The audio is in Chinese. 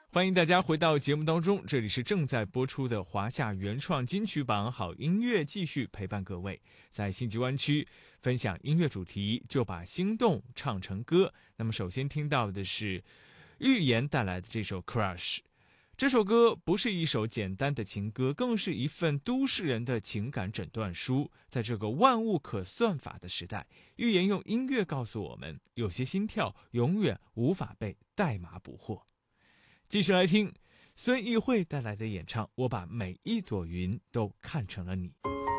欢迎大家回到节目当中，这里是正在播出的华夏原创金曲榜好音乐，继续陪伴各位在星际湾区分享音乐主题，就把心动唱成歌。那么首先听到的是预言带来的这首 Crush。 这首歌不是一首简单的情歌，更是一份都市人的情感诊断书。在这个万物可算法的时代，预言用音乐告诉我们，有些心跳永远无法被代码捕获。继续来听孙艺慧带来的演唱，我把每一朵云都看成了你。